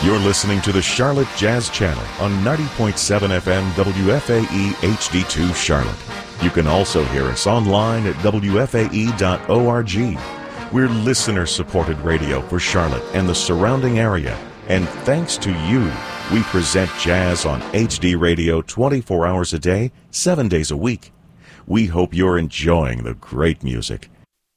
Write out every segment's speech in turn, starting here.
You're listening to the Charlotte Jazz Channel on 90.7 FM WFAE HD2 Charlotte. You can also hear us online at WFAE.org. We're listener-supported radio for Charlotte and the surrounding area. And thanks to you, we present jazz on HD radio 24 hours a day, 7 days a week. We hope you're enjoying the great music.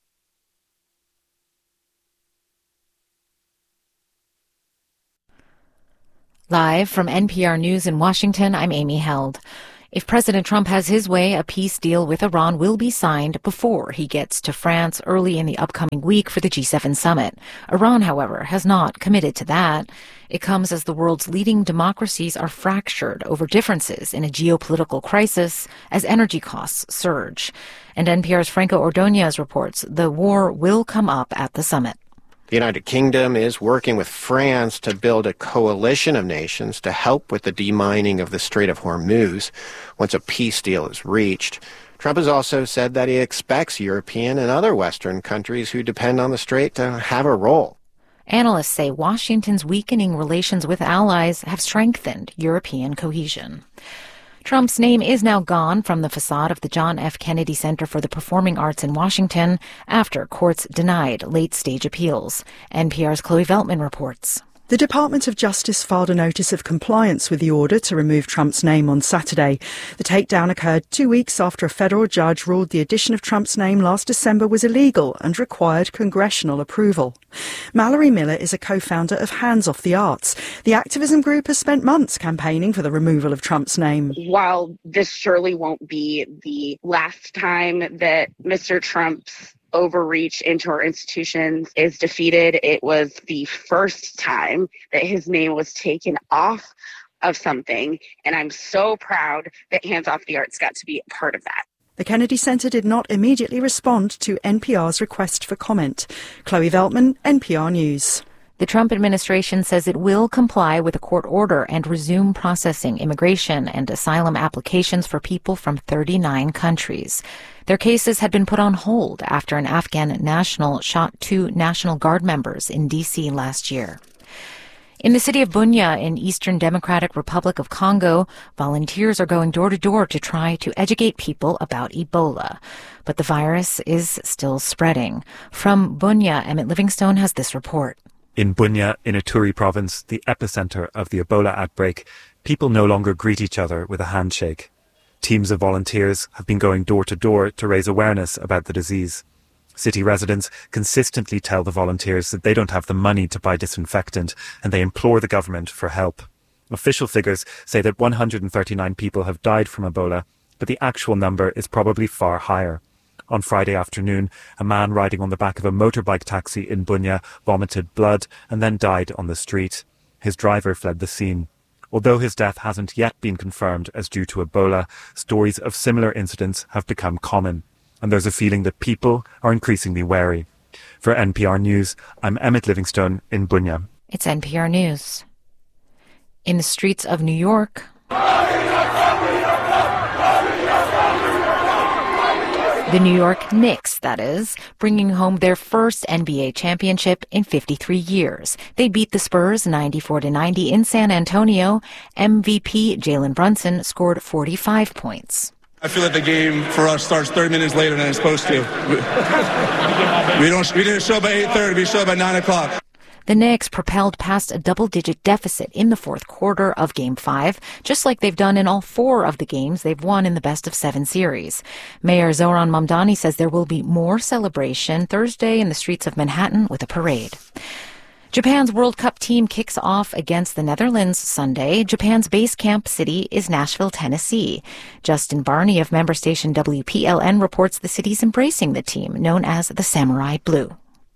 Live from NPR News in Washington, I'm Amy Held. If President Trump has his way, a peace deal with Iran will be signed before he gets to France early in the upcoming week for the G7 summit. Iran, however, has not committed to that. It comes as the world's leading democracies are fractured over differences in a geopolitical crisis as energy costs surge. And NPR's Franco Ordonez reports the war will come up at the summit. The United Kingdom is working with France to build a coalition of nations to help with the demining of the Strait of Hormuz once a peace deal is reached. Trump has also said that he expects European and other Western countries who depend on the strait to have a role. Analysts say Washington's weakening relations with allies have strengthened European cohesion. Trump's name is now gone from the facade of the John F. Kennedy Center for the Performing Arts in Washington after courts denied late-stage appeals. NPR's Chloe Veltman reports. The Department of Justice filed a notice of compliance with the order to remove Trump's name on Saturday. The takedown occurred 2 weeks after a federal judge ruled the addition of Trump's name last December was illegal and required congressional approval. Mallory Miller is a co-founder of Hands Off the Arts. The activism group has spent months campaigning for the removal of Trump's name. While this surely won't be the last time that Mr. Trump's overreach into our institutions is defeated, it was the first time that his name was taken off of something, and I'm so proud that Hands Off the Arts got to be a part of that. The Kennedy Center did not immediately respond to NPR's request for comment. Chloe Veltman, NPR News. The Trump administration says it will comply with a court order and resume processing immigration and asylum applications for people from 39 countries. Their cases had been put on hold after an Afghan national shot 2 National Guard members in D.C. last year. In the city of Bunia in Eastern Democratic Republic of Congo, volunteers are going door to door to try to educate people about Ebola. But the virus is still spreading. From Bunia, Emmett Livingstone has this report. In Bunia, in Ituri province, the epicenter of the Ebola outbreak, people no longer greet each other with a handshake. Teams of volunteers have been going door to door to raise awareness about the disease. City residents consistently tell the volunteers that they don't have the money to buy disinfectant, and they implore the government for help. Official figures say that 139 people have died from Ebola, but the actual number is probably far higher. On Friday afternoon, a man riding on the back of a motorbike taxi in Bunia vomited blood and then died on the street. His driver fled the scene. Although his death hasn't yet been confirmed as due to Ebola, stories of similar incidents have become common, and there's a feeling that people are increasingly wary. For NPR News, I'm Emmett Livingstone in Bunia. It's NPR News. In the streets of New York, the New York Knicks, that is, bringing home their first NBA championship in 53 years. They beat the Spurs 94-90 in San Antonio. MVP Jalen Brunson scored 45 points. I feel like the game for us starts 30 minutes later than it's supposed to. We didn't show up at 8:30, we showed up at 9 o'clock. The Knicks propelled past a double-digit deficit in the fourth quarter of Game 5, just like they've done in all 4 of the games they've won in the best-of-7 series. Mayor Zohran Mamdani says there will be more celebration Thursday in the streets of Manhattan with a parade. Japan's World Cup team kicks off against the Netherlands Sunday. Japan's base camp city is Nashville, Tennessee. Justin Barney of member station WPLN reports the city's embracing the team, known as the Samurai Blue.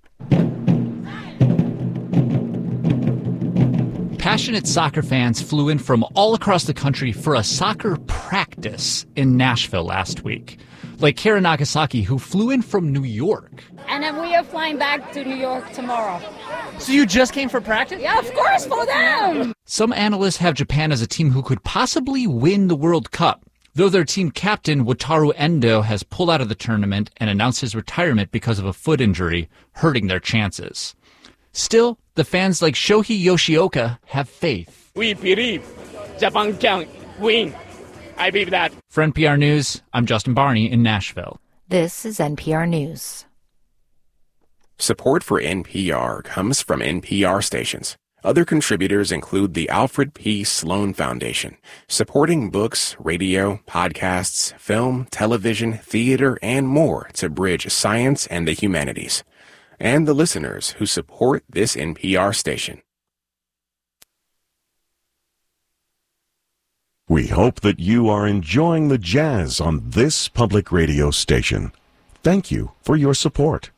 Passionate soccer fans flew in from all across the country for a soccer practice in Nashville last week. Like Kara Nagasaki, who flew in from New York. And then we are flying back to New York tomorrow. So you just came for practice? Yeah, of course, for them! Some analysts have Japan as a team who could possibly win the World Cup, though their team captain, Wataru Endo, has pulled out of the tournament and announced his retirement because of a foot injury, hurting their chances. Still, the fans like Shohei Yoshioka have faith. We believe Japan can win. I believe that. For NPR News, I'm Justin Barney in Nashville. This is NPR News. Support for NPR comes from NPR stations. Other contributors include the Alfred P. Sloan Foundation, supporting books, radio, podcasts, film, television, theater, and more to bridge science and the humanities. And the listeners who support this NPR station. We hope that you are enjoying the jazz on this public radio station. Thank you for your support.